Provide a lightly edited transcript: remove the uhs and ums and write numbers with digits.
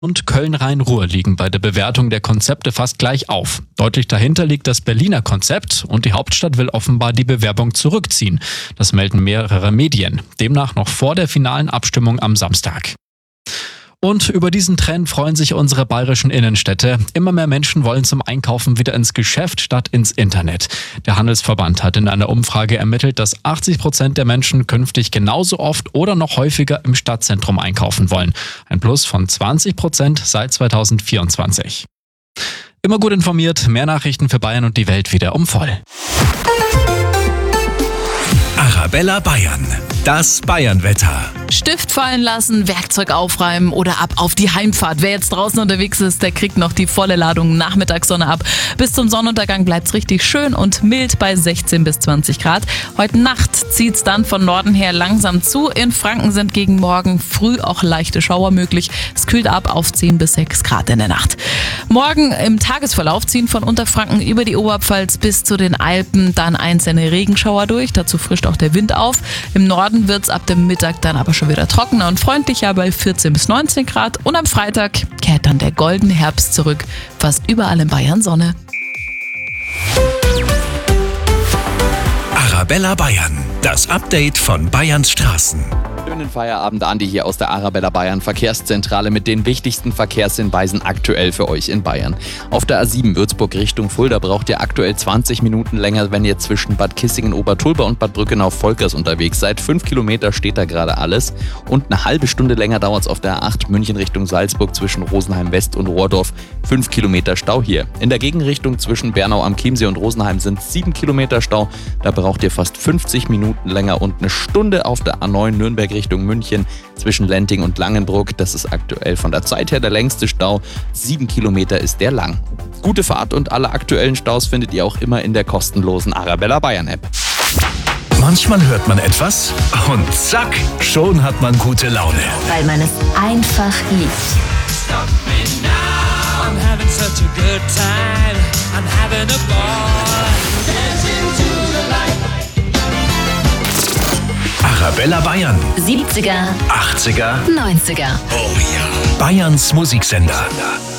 und Köln-Rhein-Ruhr liegen bei der Bewertung der Konzepte fast gleich auf. Deutlich dahinter liegt das Berliner Konzept und die Hauptstadt will offenbar die Bewerbung zurückziehen. Das melden mehrere Medien. Demnach noch vor der finalen Abstimmung am Samstag. Und über diesen Trend freuen sich unsere bayerischen Innenstädte. Immer mehr Menschen wollen zum Einkaufen wieder ins Geschäft statt ins Internet. Der Handelsverband hat in einer Umfrage ermittelt, dass 80% der Menschen künftig genauso oft oder noch häufiger im Stadtzentrum einkaufen wollen. Ein Plus von 20% seit 2024. Immer gut informiert, mehr Nachrichten für Bayern und die Welt wieder um voll. Arabella Bayern, das Bayernwetter. Stift fallen lassen, Werkzeug aufräumen oder ab auf die Heimfahrt. Wer jetzt draußen unterwegs ist, der kriegt noch die volle Ladung Nachmittagssonne ab. Bis zum Sonnenuntergang bleibt's richtig schön und mild bei 16 bis 20 Grad. Heute Nacht zieht's dann von Norden her langsam zu. In Franken sind gegen morgen früh auch leichte Schauer möglich. Es kühlt ab auf 10 bis 6 Grad in der Nacht. Morgen im Tagesverlauf ziehen von Unterfranken über die Oberpfalz bis zu den Alpen dann einzelne Regenschauer durch. Dazu frischt auch der Wind auf. Im Norden wird's ab dem Mittag dann aber schon wieder trockener und freundlicher bei 14 bis 19 Grad. Und am Freitag kehrt dann der goldene Herbst zurück. Fast überall in Bayern Sonne. Arabella Bayern, das Update von Bayerns Straßen. Schönen Feierabend, Andi hier aus der Arabella Bayern Verkehrszentrale mit den wichtigsten Verkehrshinweisen aktuell für euch in Bayern. Auf der A7 Würzburg Richtung Fulda braucht ihr aktuell 20 Minuten länger, wenn ihr zwischen Bad Kissingen-Obertulba und Bad Brückenau-Volkers unterwegs seid. 5 Kilometer steht da gerade alles und eine halbe Stunde länger dauert es auf der A8 München Richtung Salzburg zwischen Rosenheim West und Rohrdorf. 5 Kilometer Stau hier. In der Gegenrichtung zwischen Bernau am Chiemsee und Rosenheim sind 7 Kilometer Stau. Da braucht ihr fast 50 Minuten länger und eine Stunde auf der A9 Nürnberg Richtung München zwischen Lenting und Langenbruck. Das ist aktuell von der Zeit her der längste Stau. 7 Kilometer ist der lang. Gute Fahrt und alle aktuellen Staus findet ihr auch immer in der kostenlosen Arabella Bayern App. Manchmal hört man etwas und zack, schon hat man gute Laune. Weil man es einfach liebt. Stop me now. I'm having such a good time. I'm having a ball. Dancing to the light. Arabella Bayern. 70er, 80er. 90er. Oh ja. Bayerns Musiksender.